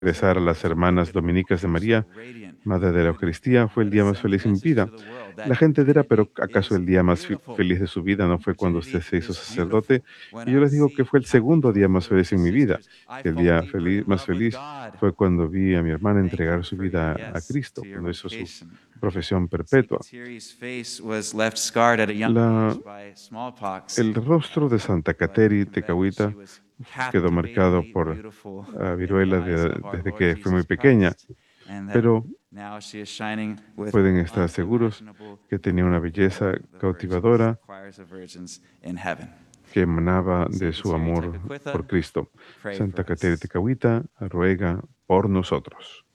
Regresar a las hermanas dominicas de María, Madre de la Eucaristía, fue el día más feliz en mi vida. La gente dirá, pero ¿acaso el día más feliz de su vida no fue cuando usted se hizo sacerdote? Y yo les digo que fue el segundo día más feliz en mi vida, que el día más feliz fue cuando vi a mi hermana entregar su vida a Cristo, cuando hizo su profesión perpetua. La, el rostro de Santa Cateri Tecahuita quedó marcado por viruela desde que fue muy pequeña, pero pueden estar seguros que tenía una belleza cautivadora que emanaba de su amor por Cristo. Santa Caterina de Tecahuita ruega por nosotros.